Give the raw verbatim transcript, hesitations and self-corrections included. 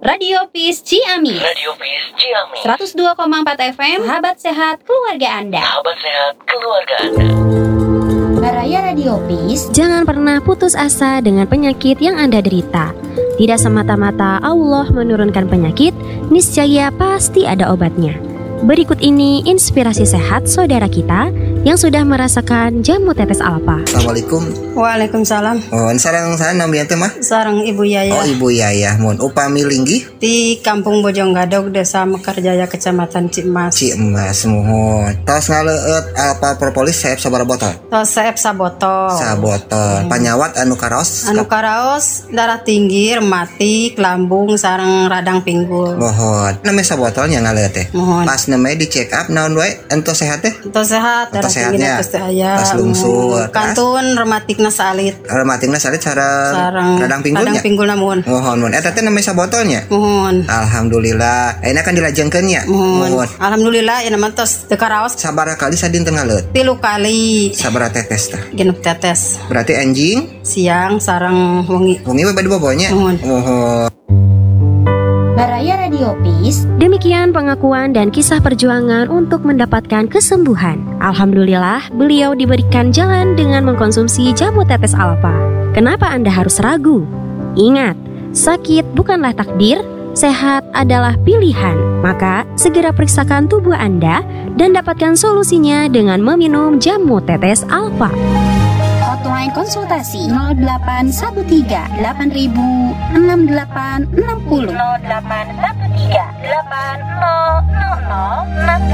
Radio Peace Ciamis. Radio Peace Ciamis. seratus dua koma empat F M. Sahabat sehat keluarga Anda. Sahabat sehat keluarga Anda. Baraya Radio Peace. Jangan pernah putus asa dengan penyakit yang Anda derita. Tidak semata-mata Allah menurunkan penyakit, niscaya pasti ada obatnya. Berikut ini inspirasi sehat saudara kita yang sudah merasakan jamu tetes alfa. Assalamualaikum. Waalaikumsalam. Oh, sarang saya namanya teh mah? Sarang Ibu Yaya. Oh, Ibu Yaya. Mun upami linggih Di Kampung Bojonggadog, Desa Mekarjaya, Kecamatan Cimas. Cimas mohon. Tos ngaleueut alfa propolis saeb sabaraha botol? Tos saeb sabotol. Sabotol. Hmm. Panyawat anu karaos? Anu karaos darah tinggi, rematik, lambung, sareng radang pinggul. Mohon. Namanya sabotolnya ngaleueut teh. Mohon. Pas namanya di check up naon wae ento sehat teh? Ento sehat, darah tinggi pasti aya. Pas lungsur. Kantun rematikna salit. Rematikna salit sareng sareng radang pinggulnya. Radang pinggulna mohon. Mohon mohon. Eta teh namanya sabotolnya? Mohon. Alhamdulillah. Ayeuna kan dilajengkeun nya. Mohon. Alhamdulillah ya mah tos teu karaos. Sabaraha kali sadinten ngaleueut? Tilu kali. Sabaraha tetes teh? Genep tetes. Berarti anjing Siang sareng wengi. wengi we bade bobonya. Mohon. Mohon. Baraya Radio Peace. Demikian pengakuan dan kisah perjuangan untuk mendapatkan kesembuhan. Alhamdulillah, beliau diberikan jalan dengan mengkonsumsi jamu tetes alfa. Kenapa Anda harus ragu? Ingat, sakit bukanlah takdir, sehat adalah pilihan. Maka, segera periksakan tubuh Anda dan dapatkan solusinya dengan meminum jamu tetes alfa. Hotline konsultasi nol delapan satu tiga delapan ribu enam delapan enam nol. nol delapan satu tiga delapan nol nol nol enam